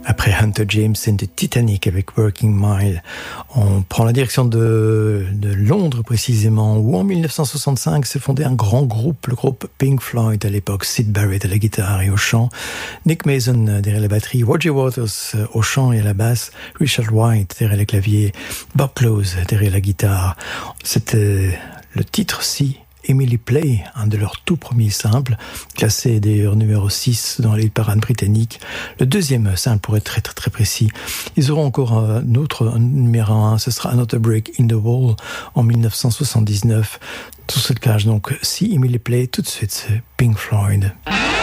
Après Hunter James and the Titanic avec Working Mile, on prend la direction de Londres précisément, où en 1965 s'est fondé un grand groupe, le groupe Pink Floyd à l'époque. Syd Barrett à la guitare et au chant, Nick Mason derrière la batterie, Roger Waters au chant et à la basse, Richard White derrière les claviers, Bob Close derrière la guitare. C'était le titre Si Emily Play, un de leurs tout premiers simples, classé d'ailleurs numéro 6 dans les parades britanniques. Le deuxième simple, pour être très très très précis. Ils auront encore un autre numéro 1, ce sera Another Break in the Wall en 1979. Tout se cache donc Si Emily Play, tout de suite c'est Pink Floyd.